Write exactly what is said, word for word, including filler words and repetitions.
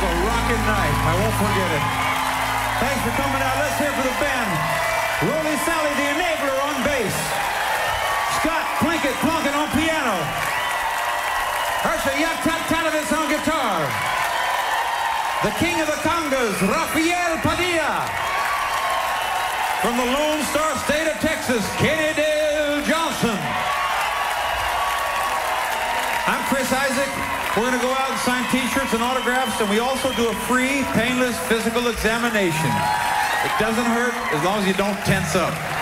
a rocking night. I won't forget it. Thanks for coming out. Let's hear for the band. Rolly Sally, the Enabler on bass. Scott Plinkett Plunkett on piano. Harsha Yaktatanovitz on guitar. The King of the Congas, Rafael Padilla. From the Lone Star State of Texas, Kenny Dale Johnson. I'm Chris Isaak. We're going to go out and sign T-shirts and autographs, and we also do a free, painless physical examination. It doesn't hurt as long as you don't tense up.